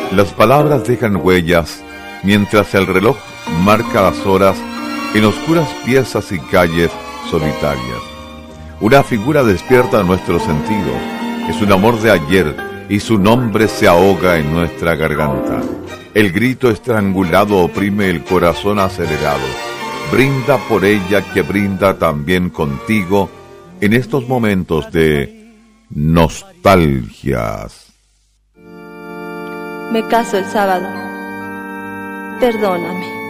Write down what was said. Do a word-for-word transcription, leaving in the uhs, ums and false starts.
Las palabras dejan huellas, mientras el reloj marca las horas en oscuras piezas y calles solitarias. Una figura despierta nuestros sentidos, es un amor de ayer, y su nombre se ahoga en nuestra garganta. El grito estrangulado oprime el corazón acelerado. Brinda por ella que brinda también contigo en estos momentos de nostalgias. Me caso el sábado. Perdóname.